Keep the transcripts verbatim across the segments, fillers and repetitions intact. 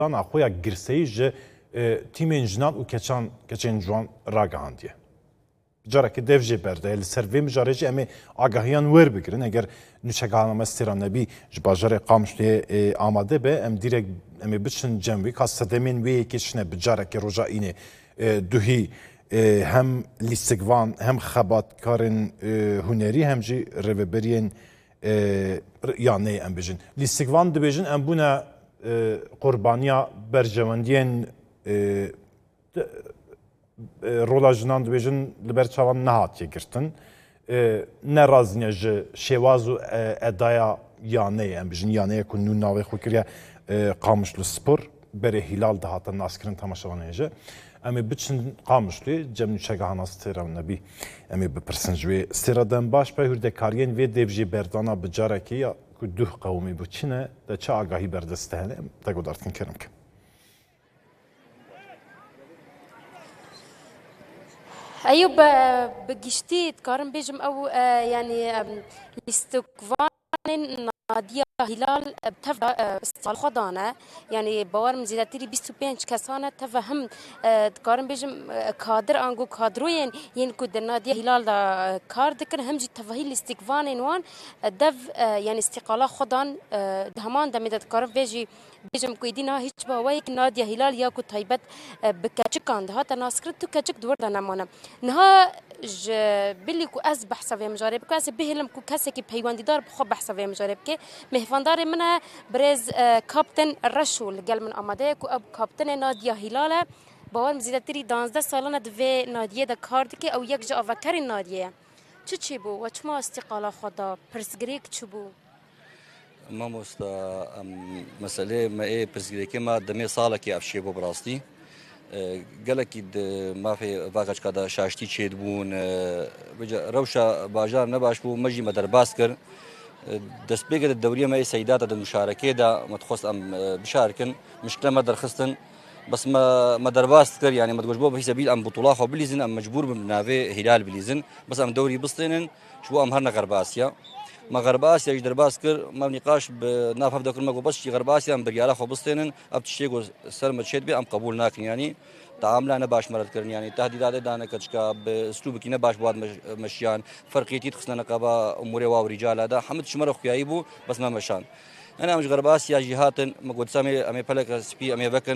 dana xoya girseyî ji tîmên jinan û keçên ciwan ragihandiye. Carekê dev jê berde li ser vê mijarê jî em ê agahiyan wêr bigirin eger nûçegahaname Stêra Nebî ji bajarê Qamişloyê amade be em dîrek em ê biçin cem wî ka sedemên wê yekê çine bi carekê roja înê duhî hem lîstikvan hem xebatkarên hunerî hem jî rêveberiyên yanê em bijin. Lîstikvan dibêjin em bûne qurbaniya berjewendiyên rola jinan dibêjin li ber çavan nehatiye girtin. Nerazîne ji şêwaz û edaya yaneyê em bijin yaneyê ku nû navê xwe kiriye Qamişlo Spor berê Hilal dihate naskirin temaşevanê ji. Em ê biçin Qamişloyê cem nûçegahana Stêra Nebî em ê bipirsin ji wê Stêra Dembaş pe hûrdekariyên vê dev jê berdana bi carekê ya ku duh qewmî bu çi ne de çi agahî berdest hene em te gudartin kerim ke. أيوب بقشتي تقارن بيجم أو يعني استقفان نادية هلال بتفا استقال خدانة يعني باور مزيداتي بيست وبينج كسانة تفهم تقارن بيجم كادر أنجو كادروين ينكو نادية هلال دا كار ذكر هم جي تفاهي الاستقفان وان دف يعني استقالة خدان دهمان دم تقارن بيجي بيجم كويدينا هيك بوايك نادية هلال ياكو تايبت بكاتشك عندها تناسكرت كاتشك دور دنا نها ج بلي كو از بحث في مجارب كو از بهلم كو كاسكي بيواندي دار بخو بحث في مجارب كي مهفاندار منها برز كابتن الرشول قال من اماده كو اب كابتن نادية هلال باور مزيدتري دانزده سالانه دفي ناديه د كاردكي او يك جا افكر ناديه چه چی بو و چما استقاله خدا پرسگریک چه بو ما مستا مسئله ما ايه پرسگریک ما دمی ساله کی افشی بو براستی گلکی ما في باقش كذا شاشتي تشيد بون روشة باجار نباش بو مجي مدرباس كر دسبيقة الدورية ما سيدات المشاركة دا متخص أم بشاركن مشكلة ما درخستن بس ما مدرباس كر يعني ما تقولش بو في سبيل أم بطولات خو بليزن أم مجبور بنافي هلال بليزن بس أم دوري بسطينن شو أم هرنا غرباسيا ما غرباسيا يقدر باسكر ما نقاش بناف هفدا كل ما بس شي غرباسيا ام برياله خو بسطينن اب تشيغو سر متشد بي ام قبول ناكن يعني تعامل انا باش مرت كرن يعني تهديدات دانا كشكا باسلوب كينا باش بواد مشيان فرقيتي تخصنا نقابه امور واو رجال هذا حمد شمر خيايبو بس ما مشان انا مش غرباسيا جهات ما قلت سامي امي فلك سبي امي بكن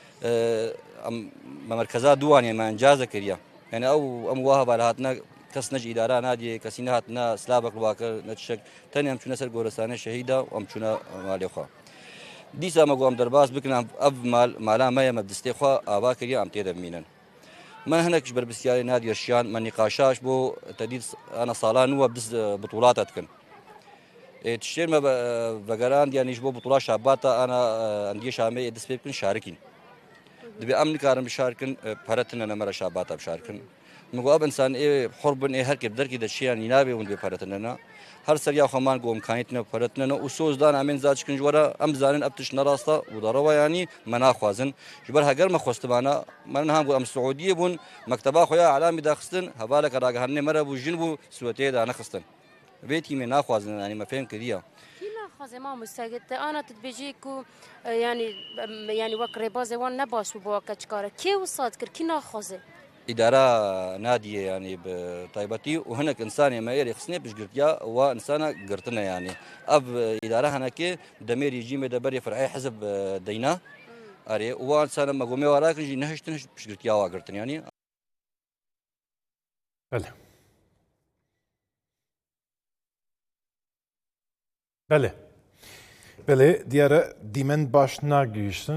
ام مركزات دواني ما انجاز كريا يعني او ام واهب على هاتنا کس نج اداره نادی کسی نه نه سلابک واکر نتشک تنی هم چونه سر گورستانه شهیدا و هم چونه مالی خوا دیسا ما قام درباس بکنم اب مال مالا ما يم بدستي خوا ابا كريا ام تيد مينن ما هناك جبر بسياري نادي الشيان ما نقاشاش بو تديد انا صالان هو بدس بطولات اتكن تشتري ما بقران يعني جبو بطولات شاباتا انا عندي شامي دس بيكن شاركين دبي امن كارم بشاركن فرتنا انا مره شاباتا بشاركن مقاب انسان ايه حربن ايه هركب دركي دشيان ينابي وند بفرتنا هر سريا خمان قوم كانتنا بفرتنا وسوز دان امين زاج كن جورا ام زانن ابتش نراستا ودروا يعني منا خوازن جبر هاجر ما خوستبانا من هم ام سعوديه بون مكتبا خويا علامه داخستن هبالك راغهن مربو جنبو سوتي دا نخستن بيتي من خوازن يعني ما فهم كديا خازه ما مستعد انا تتبجيكو يعني يعني وقري بازي وان نباش بو كچكاره كي وصاد كر كي ناخذه إدارة نادية يعني بطيبتي وهناك إنسان ما يري خصني بش قرتيا وإنسانة قرتنا يعني أب إدارة هناك دمير يجي مدبر فرعي حزب دينا أري وإنسان ما قومي وراك يجي نهش تنهش بش قرتيا وقرتنا يعني بله بله بله دیاره دیمن باش نگیشتن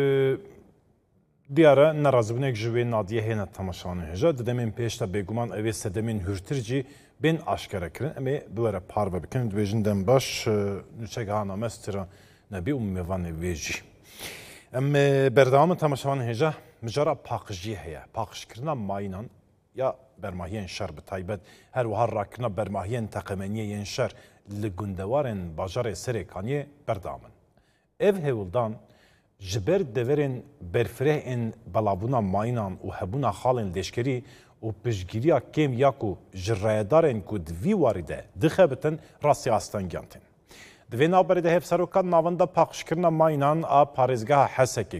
دیاره نرازبنک جوی نادیه هنر تماشانه هجا ددمین پیشتا بگومان اوی سدمین هرترجی بین آشکار کردن اما دوره پارو بکنن دویجن دم باش نوچه گهانا مسترا نبی ام میوان ویجی اما بردام تماشانه هجا مجرا پاکجی هیا پاکش کردن ماینان یا برماهین شر بتایبت هر و هر راکنا برماهین تقمنیه شر لگندوارن باجار سرکانی بردامن اف هولدان جبر دورن برفره ان بلابونا ماینان و هبونا خالن لشکری و پشگیریا کم یاکو جرایدارن کو دوی وارده دخبتن راسی آستان گانتن. Divê naberê de hevserokan navenda paqişkirina maynan a parêzgeha Hesekê